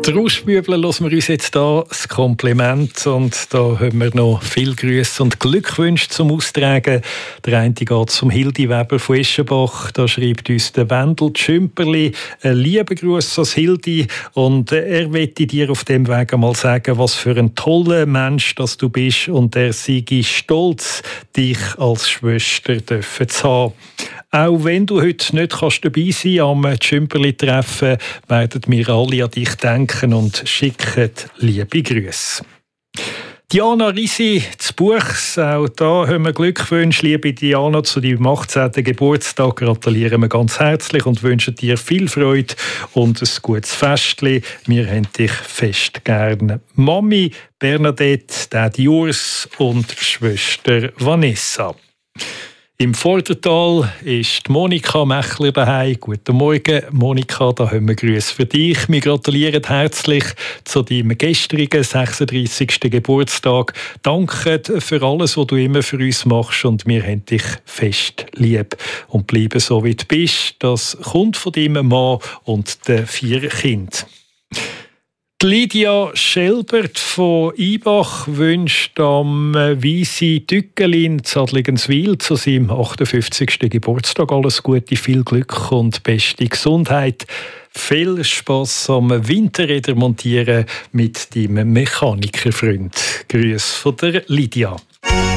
Die Rauschbübel hören wir uns jetzt hier das Kompliment und da haben wir noch viel Grüße und Glückwünsche zum Austragen. Der eine geht zum Hildi Weber von Eschenbach, da schreibt uns der Wendel Schümperli einen lieben Gruß als Hildi und er möchte dir auf dem Weg einmal sagen, was für ein toller Mensch dass du bist und er sei stolz, dich als Schwester zu haben. Auch wenn du heute nicht dabei sein kannst am Schümperli-Treffen, werden wir alle an dich denken und schicken liebe Grüße. Diana Risi zu Buchs, auch da haben wir Glückwünsche, liebe Diana, zu deinem 18. Geburtstag. Gratulieren wir ganz herzlich und wünschen dir viel Freude und ein gutes Festchen. Wir haben dich fest gern. Mami Bernadette, Daddy Urs und Schwester Vanessa. Im Vordertal ist Monika Mechler daheim. Guten Morgen, Monika, da haben wir Grüße für dich. Wir gratulieren herzlich zu deinem gestrigen 36. Geburtstag. Danke für alles, was du immer für uns machst und wir haben dich fest lieb. Und bleibe so, wie du bist. Das kommt von deinem Mann und den 4 Kindern. Lydia Schelbert von Ibach wünscht am Weisi Tückelin Zadligenswil zu seinem 58. Geburtstag alles Gute, viel Glück und beste Gesundheit. Viel Spass am Winterräder montieren mit deinem Mechanikerfreund. Grüß von der Lydia.